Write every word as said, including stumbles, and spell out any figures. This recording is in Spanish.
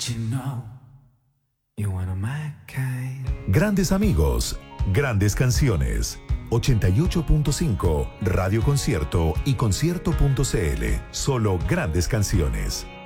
you know you're one of my kind. Grandes amigos, grandes canciones. ochenta y ocho punto cinco Radio Concierto y concierto punto c l. Solo grandes canciones.